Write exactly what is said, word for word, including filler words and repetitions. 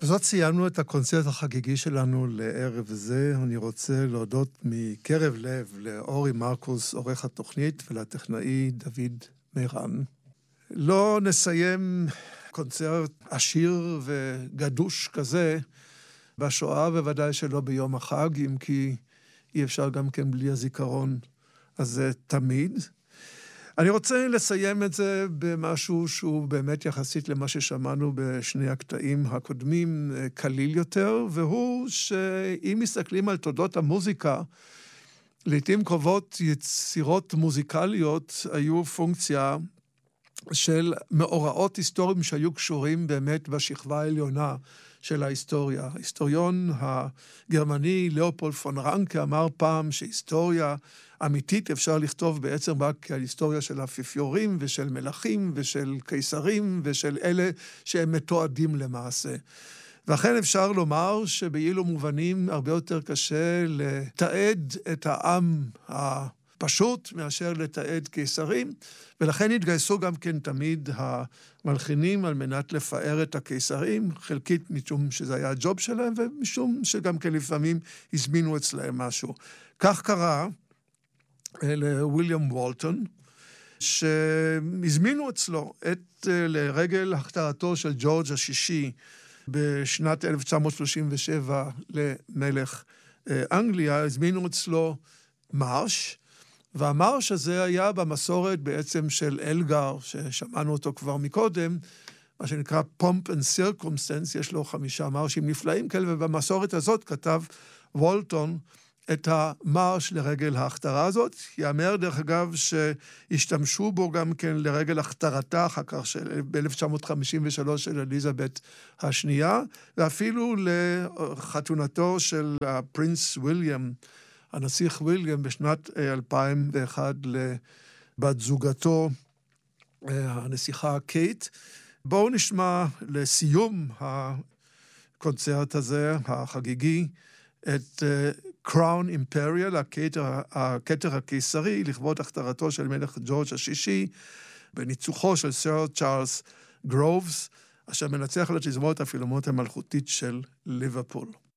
בזאת סיימנו את הקונצרט החגיגי שלנו לערב זה. אני רוצה להודות מקרב לב לאורי מרקוס, עורך התוכנית, ולטכנאי דוד מירן. לא נסיים קונצרט עשיר וגדוש כזה בשואה, בוודאי שלא ביום החג, אם כי אי אפשר גם כן בלי הזיכרון הזה תמיד. אני רוצה לסיים את זה במשהו שהוא באמת יחסית למה ששמענו בשני הקטעים הקודמים קליל יותר, והוא שאם מסתכלים על תולדות המוזיקה, לעתים קרובות יצירות מוזיקליות היו פונקציה של מאורעות היסטוריים שהיו קשורים באמת בשכבה העליונה של ההיסטוריה. ההיסטוריון הגרמני לאופולד פון רנקה אמר פעם שהיסטוריה אמיתית אפשר לכתוב בעצם רק על היסטוריה של אפיפיורים ושל מלכים ושל קיסרים ושל אלה שהם מתועדים למעשה. ואכן אפשר לומר שבאילו מובנים הרבה יותר קשה לתעד את העם הפשוט מאשר לתעד קיסרים, ולכן התגייסו גם כן תמיד המלחינים על מנת לפאר את הקיסרים, חלקית משום שזה היה הג'וב שלהם, ומשום שגם כן לפעמים הזמינו אצלהם משהו. כך קרה לוויליאם וולטון, שהזמינו אצלו את לרגל הכתרתו של ג'ורג' השישי בשנת אלף תשע מאות שלושים ושבע למלך אנגליה, הזמינו אצלו מרש, והמרש הזה היה במסורת בעצם של אלגר, ששמענו אותו כבר מקודם, מה שנקרא Pomp and Circumstance, יש לו חמישה מרשים נפלאים כאלה, ובמסורת הזאת כתב וולטון את המרש לרגל ההכתרה הזאת. יאמר דרך אגב שהשתמשו בו גם כן לרגל הכתרתה אחר כך של ב-אלף תשע מאות חמישים ושלוש של אליזבת השנייה, ואפילו לחתונתו של הפרינס וויליאם, הנסיך וויליאם, בשנת אלפיים ואחת לבת זוגתו הנסיכה קייט. בואו נשמע לסיום הקונצרט הזה, החגיגי, את Crown Imperial, הכתר, הכתר הקיסרי, לכבוד הכתרתו של מלך ג'ורג' השישי, בניצוחו של סר צ'ארלס גרובס, אשר מנצח לתזמורת הפילהרמונית המלכותית של ליברפול.